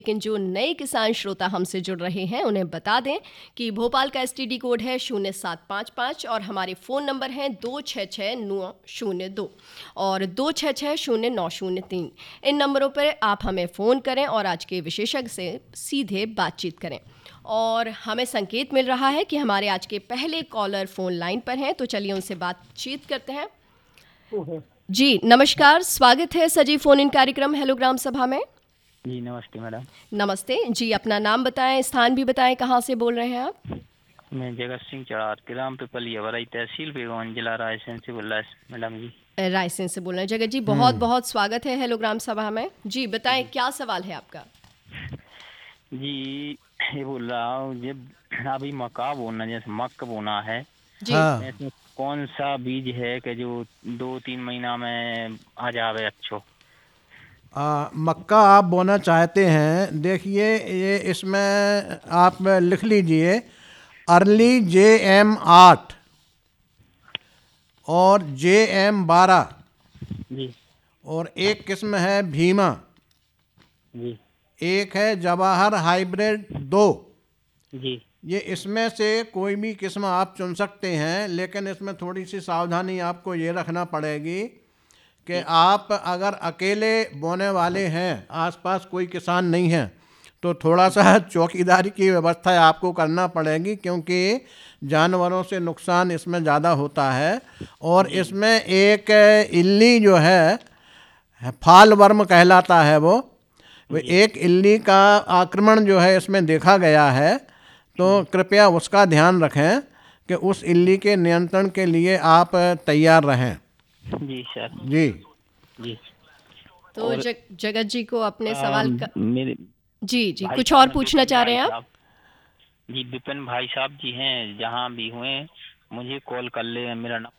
लेकिन जो नए किसान श्रोता हमसे जुड़ रहे हैं उन्हें बता दें कि भोपाल का एसटीडी कोड है 0755 और हमारे फ़ोन नंबर हैं 266902 और 26600903। इन नंबरों पर आप हमें फ़ोन करें और आज के विशेषज्ञ से सीधे बातचीत करें। और हमें संकेत मिल रहा है कि हमारे आज के पहले कॉलर फ़ोन लाइन पर हैं, तो चलिए उनसे बातचीत करते हैं। जी नमस्कार, स्वागत है सजीव फ़ोन इन कार्यक्रम हेलो ग्राम सभा में। जी नमस्ते मैडम। नमस्ते जी, अपना नाम बताएं, स्थान भी बताएं, कहाँ से बोल रहे हैं आप? मैं जगत सिंह चढ़ार ग्राम पिपलिया वराई तहसील बेगौन जिला रायसेन से बोल रहा है मैडम जी। रायसेन से बोल रहे हैं। जगत जी बहुत बहुत स्वागत है हेलो ग्राम सभा में। जी बताएं क्या सवाल है आपका? जी ये बोल रहा हूँ, ये अभी मक्का बोना, जैसे मक्का बोना है जी हाँ। इसमें कौन सा बीज है कि जो 2-3 महीना में आ जावे अच्छो? मक्का आप बोना चाहते हैं, देखिए ये इसमें आप लिख लीजिए अर्ली JM8 और JM12 जी और एक किस्म है भीमा, जी एक है जवाहर हाइब्रिड 2। जी ये इसमें से कोई भी किस्म आप चुन सकते हैं, लेकिन इसमें थोड़ी सी सावधानी आपको ये रखना पड़ेगी कि आप अगर अकेले बोने वाले हैं, आसपास कोई किसान नहीं है, तो थोड़ा सा चौकीदारी की व्यवस्था आपको करना पड़ेगी, क्योंकि जानवरों से नुकसान इसमें ज़्यादा होता है। और इसमें एक इल्ली जो है, फाल वर्म कहलाता है, वो एक इल्ली का आक्रमण जो है इसमें देखा गया है। तो कृपया उसका ध्यान रखें कि उस इल्ली के नियंत्रण के लिए आप तैयार रहें। जी सर। जी जी तो जगत जी को अपने सवाल का मेरे जी भाई कुछ साहब और हैं, पूछना विपिन चाह भाई रहे हैं आप? साहब। जी विपिन भाई साहब जी हैं, जहाँ भी हुए मुझे कॉल कर ले, मेरा नाम।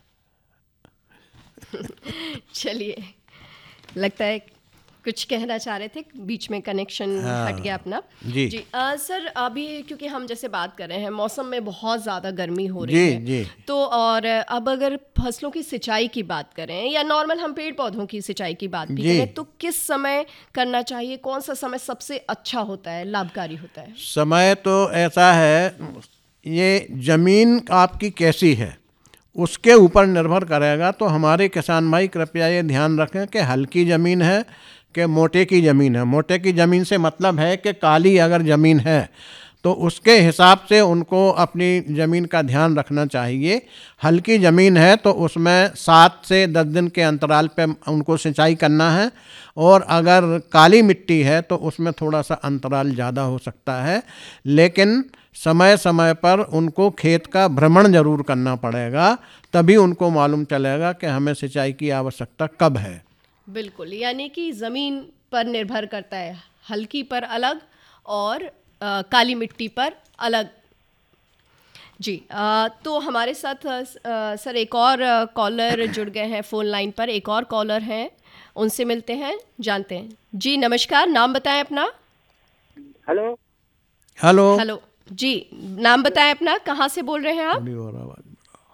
चलिए, लगता है कुछ कहना चाह रहे थे, बीच में कनेक्शन हट गया अपना। जी सर अभी क्योंकि हम जैसे बात कर रहे हैं मौसम में बहुत ज़्यादा गर्मी हो रही जी है, जी तो और अब अगर फसलों की सिंचाई की बात करें या नॉर्मल हम पेड़ पौधों की सिंचाई की बात भी जी। करें, तो किस समय करना चाहिए? कौन सा समय सबसे अच्छा होता है, लाभकारी होता है? समय तो ऐसा है, ये ज़मीन आपकी कैसी है उसके ऊपर निर्भर करेगा। तो हमारे किसान भाई कृपया ये ध्यान रखें कि हल्की ज़मीन है कि मोटे की ज़मीन है। मोटे की ज़मीन से मतलब है कि काली अगर ज़मीन है तो उसके हिसाब से उनको अपनी ज़मीन का ध्यान रखना चाहिए। हल्की ज़मीन है तो उसमें 7 से 10 दिन के अंतराल पे उनको सिंचाई करना है, और अगर काली मिट्टी है तो उसमें थोड़ा सा अंतराल ज़्यादा हो सकता है। लेकिन समय समय पर उनको खेत का भ्रमण ज़रूर करना पड़ेगा, तभी उनको मालूम चलेगा कि हमें सिंचाई की आवश्यकता कब है। बिल्कुल, यानी कि ज़मीन पर निर्भर करता है, हल्की पर अलग और काली मिट्टी पर अलग। जी तो हमारे साथ सर एक और कॉलर जुड़ गए हैं फ़ोन लाइन पर, एक और कॉलर हैं, उनसे मिलते हैं, जानते हैं। जी नमस्कार, नाम बताएं अपना। Hello hello. हेलो जी, नाम बताएं अपना, कहाँ से बोल रहे हैं आप? थोड़ी और आवाज़।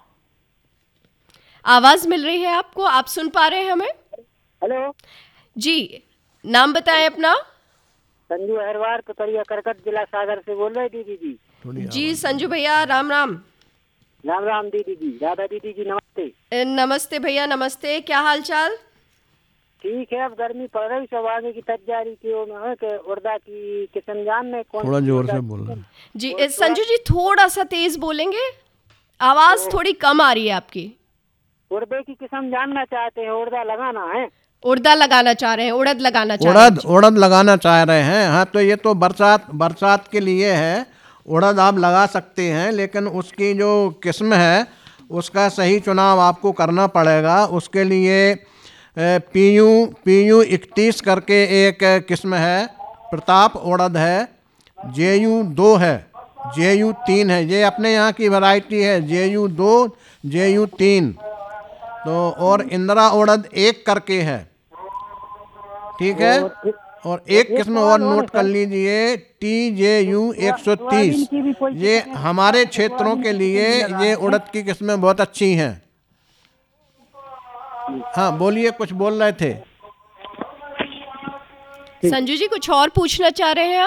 आवाज़ मिल रही है आपको? आप सुन पा रहे हैं हमें? हेलो जी नाम बताएं अपना। संजू अहरवार पिपरिया करकट जिला सागर से बोल रहे दीदी जी। थोड़ी जी संजू भैया, राम राम। राम राम दीदी जी, राधा दीदी जी नमस्ते। नमस्ते भैया, नमस्ते, क्या हाल चाल? ठीक है, अब गर्मी पड़ रही, सब आगे की तैयारी की ओर में है कि उर्दा की किस्म जान में कौन थोड़ा सी जोर उर्दा से की बोल रहे किस्म? हैं। जी संजू जी थोड़ा सा तेज बोलेंगे, आवाज़ थोड़ी कम आ रही है आपकी। उर्दे की किस्म जानना चाहते हैं, उर्दा लगाना है। उड़दा लगाना चाह रहे हैं, उड़द लगाना चाह रहे हैं। उड़द लगाना चाह रहे हैं। हाँ, तो ये तो बरसात के लिए है। उड़द आप लगा सकते हैं, लेकिन उसकी जो किस्म है उसका सही चुनाव आपको करना पड़ेगा। उसके लिए PU 31 करके एक किस्म है, प्रताप उड़द है, JU 2 है, JU 3 है, ये अपने यहाँ की वैरायटी है, JU 2 JU 3। तो और इंदिरा उड़द 1 करके है, ठीक है। और एक किस्म और नोट कर लीजिए, TJU 130। ये हमारे क्षेत्रों के लिए ये उड़द की किस्में बहुत अच्छी हैं। हाँ बोलिए, कुछ बोल रहे थे। संजू जी कुछ और पूछना चाह रहे हैं आप?